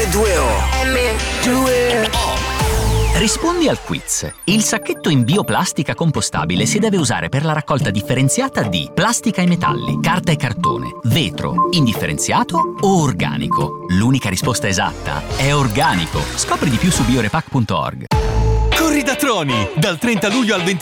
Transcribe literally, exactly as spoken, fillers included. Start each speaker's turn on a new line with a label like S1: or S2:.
S1: emme due o. emme due o.
S2: Rispondi al quiz. Il sacchetto in bioplastica compostabile si deve usare per la raccolta differenziata di plastica e metalli, carta e cartone, vetro, indifferenziato o organico. L'unica risposta esatta è organico. Scopri di più su biorepack punto org.
S3: Corri da Troni! Dal trenta luglio al venti